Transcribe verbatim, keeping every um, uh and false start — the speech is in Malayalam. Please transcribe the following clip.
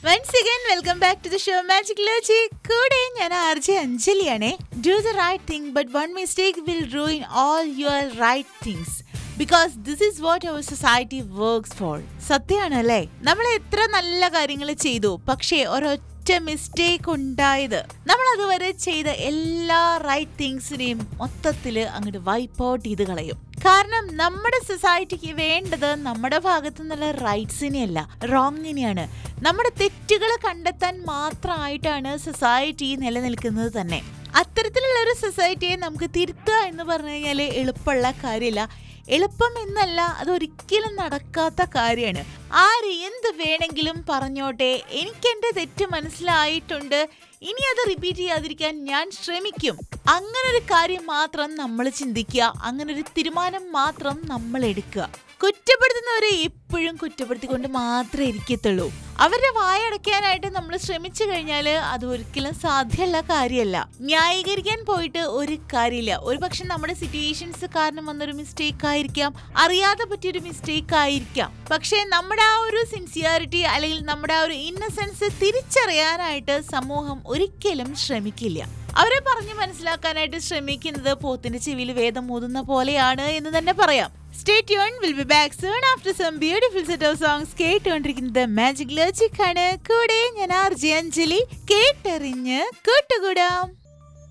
Once again, welcome back to the show Magic Logic. കൂടെ ഞാൻ R J അഞ്ജലിയാണേ. Do the right thing, but one mistake will ruin all your right things. Because this is what our society works for. സത്യമാണല്ലേ? നമ്മൾ എത്ര നല്ല കാര്യങ്ങൾ ചെയ്തു, പക്ഷേ ഒരൊറ്റ മിസ്റ്റേക്ക് ഉണ്ടായത് നമ്മൾ അതുവരെ ചെയ്ത എല്ലാ റൈറ്റ് തിങ്സിനെയും മൊത്തത്തിൽ അങ്ങോട്ട് വൈപ്പ് ഔട്ട് ചെയ്ത് കളയും. കാരണം നമ്മുടെ സൊസൈറ്റിക്ക് വേണ്ടത് നമ്മുടെ ഭാഗത്തു നിന്നുള്ള റൈറ്റ്സിനെയല്ല, റോങ്ങിനെയാണ്. നമ്മുടെ തെറ്റുകൾ കണ്ടെത്താൻ മാത്രമായിട്ടാണ് സൊസൈറ്റി നിലനിൽക്കുന്നത് തന്നെ. അത്തരത്തിലുള്ള ഒരു സൊസൈറ്റിയെ നമുക്ക് തിരുത്തുക എന്ന് പറഞ്ഞു കഴിഞ്ഞാൽ എളുപ്പമുള്ള കാര്യമില്ല. എളുപ്പം എന്നല്ല, അതൊരിക്കലും നടക്കാത്ത കാര്യമാണ്. ആര് എന്ത് വേണമെങ്കിലും പറഞ്ഞോട്ടെ, എനിക്കെന്റെ തെറ്റ് മനസ്സിലായിട്ടുണ്ട്, ഇനി അത് റിപ്പീറ്റ് ചെയ്യാതിരിക്കാൻ ഞാൻ ശ്രമിക്കും. അങ്ങനൊരു കാര്യം മാത്രം നമ്മൾ ചിന്തിക്കുക, അങ്ങനൊരു തീരുമാനം മാത്രം നമ്മൾ എടുക്കുക. കുറ്റപ്പെടുത്തുന്നവരെ എപ്പോഴും കുറ്റപ്പെടുത്തിക്കൊണ്ട് മാത്രമേ ഇരിക്കത്തുള്ളൂ. അവരുടെ വായടയ്ക്കാനായിട്ട് നമ്മൾ ശ്രമിച്ചു കഴിഞ്ഞാൽ അത് ഒരിക്കലും സാധ്യമുള്ള കാര്യമല്ല. ന്യായീകരിക്കാൻ പോയിട്ട് ഒരു കാര്യമില്ല. ഒരു പക്ഷെ നമ്മുടെ സിറ്റുവേഷൻസ് കാരണം വന്നൊരു മിസ്റ്റേക്ക് ആയിരിക്കാം, അറിയാതെ പറ്റിയൊരു മിസ്റ്റേക്ക് ആയിരിക്കാം. പക്ഷെ നമ്മുടെ ആ ഒരു സിൻസിയറിറ്റി അല്ലെങ്കിൽ നമ്മുടെ ആ ഒരു ഇന്നസെൻസ് തിരിച്ചറിയാനായിട്ട് സമൂഹം ഒരിക്കലും ശ്രമിക്കില്ല. അവരെ പറഞ്ഞു മനസ്സിലാക്കാനായിട്ട് ശ്രമിക്കുന്നത് പോത്തിന്റെ ചെവിയിൽ വേദം ഊതുന്ന പോലെയാണ് എന്ന് തന്നെ പറയാം. Stay tuned, we'll be back soon after some beautiful set of songs. കേട്ടുകൊണ്ടിരിക്കുന്നത് മാജിക് ലോജിക് ആണ്. കൂടെ ഞാൻ ആർ ജെ അഞ്ജലി. കേട്ടറിഞ്ഞ് കൂട്ടുകൂടാം.